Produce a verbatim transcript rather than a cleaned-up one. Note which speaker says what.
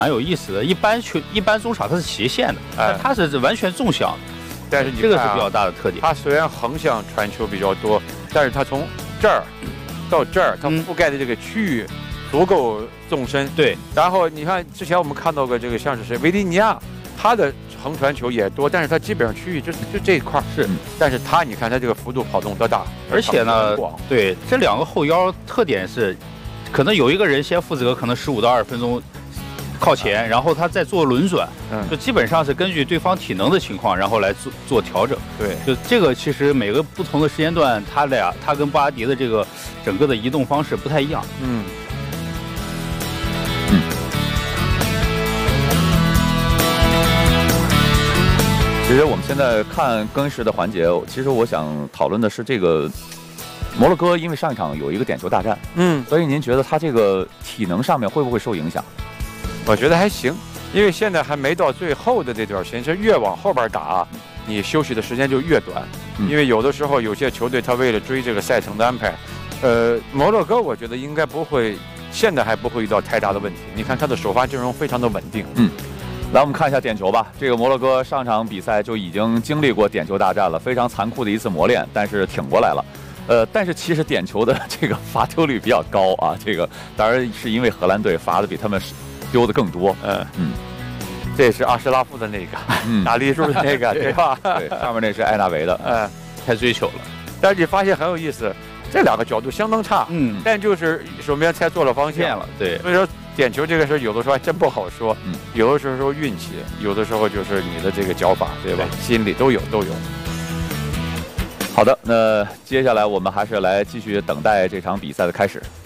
Speaker 1: 蛮有意思的。一般球一般中场它是斜线的，但它是完全纵向的。
Speaker 2: 但是你
Speaker 1: 这个是比较大的特点。
Speaker 2: 它虽然横向传球比较多，但是它从这儿到这儿，它覆盖的这个区域足够纵深。
Speaker 1: 对。
Speaker 2: 然后你看之前我们看到过这个像是谁，维迪尼亚，他的横传球也多，但是他基本上区域就就这一块
Speaker 1: 是。
Speaker 2: 但是他你看他这个幅度跑动多大，
Speaker 1: 而且呢，对这两个后腰特点是，可能有一个人先负责，可能十五到二十分钟。靠前，然后他再做轮转，嗯，就基本上是根据对方体能的情况，然后来做做调整。
Speaker 2: 对，
Speaker 1: 就这个其实每个不同的时间段，他俩他跟布拉迪的这个整个的移动方式不太一样。
Speaker 2: 嗯。
Speaker 3: 嗯。其实我们现在看更衣室的环节，其实我想讨论的是这个摩洛哥，因为上一场有一个点球大战，
Speaker 2: 嗯，
Speaker 3: 所以您觉得他这个体能上面会不会受影响？
Speaker 2: 我觉得还行，因为现在还没到最后的这段时间，其实越往后边打，你休息的时间就越短。嗯、因为有的时候有些球队他为了追这个赛程的安排，呃，摩洛哥我觉得应该不会，现在还不会遇到太大的问题。你看他的首发阵容非常的稳定。
Speaker 3: 嗯，来我们看一下点球吧。这个摩洛哥上场比赛就已经经历过点球大战了，非常残酷的一次磨练，但是挺过来了。呃，但是其实点球的这个罚丢率比较高啊，这个当然是因为荷兰队罚的比他们丢的更多。
Speaker 2: 嗯嗯，这是阿什拉夫的那个，嗯，打立柱的那个，对吧？
Speaker 3: 对，上面那是艾纳维的，
Speaker 2: 嗯，
Speaker 1: 太追求了。
Speaker 2: 但是你发现很有意思，这两个角度相当差，
Speaker 1: 嗯，
Speaker 2: 但就是守门员猜错了方向
Speaker 1: 了，对。
Speaker 2: 所以说点球这个事儿，有的时候还真不好说，嗯，有的时候运气，有的时候就是你的这个脚法，对吧？对，心里都有都有。
Speaker 3: 好的，那接下来我们还是来继续等待这场比赛的开始。